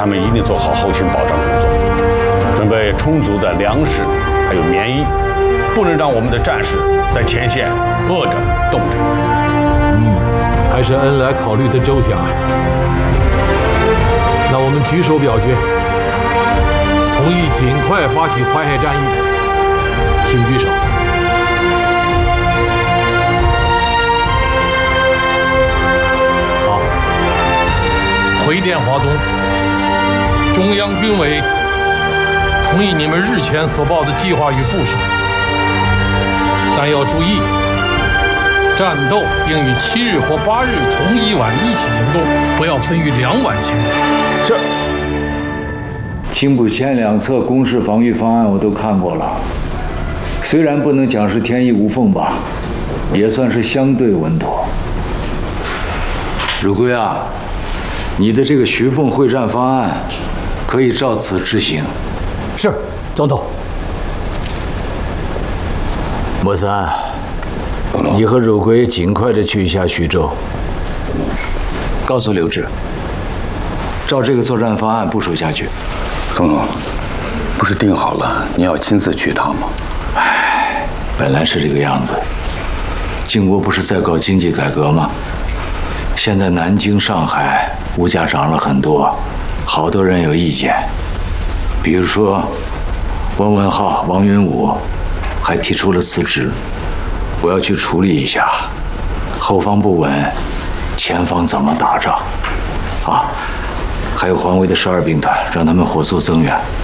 他们一定做好后勤保障工作，准备充足的粮食还有棉衣，不能让我们的战士在前线饿着冻着。 还是恩来考虑的周详。那我们举手表决，同意尽快发起淮海战役的，请举手。好，回电华东，中央军委同意你们日前所报的计划与部署，但要注意，战斗应于7日或8日同一晚一起行动，不要分于2晚行动。 是。青浦前2侧工事防御方案我都看过了，虽然不能讲是天衣无缝吧，也算是相对稳妥。汝归啊，你的这个徐凤会战方案可以照此执行。 是，总统。 莫三，你和汝归尽快的去一下徐州，告诉刘志，照这个作战方案部署下去。 总统，不是定好了你要亲自去一趟吗？ 唉，本来是这个样子。靖国不是在搞经济改革吗？现在南京、上海物价涨了很多，好多人有意见。比如说，汪文浩、王云武还提出了辞职，我要去处理一下。后方不稳，前方怎么打仗？啊！还有环卫的12兵团，让他们火速增援。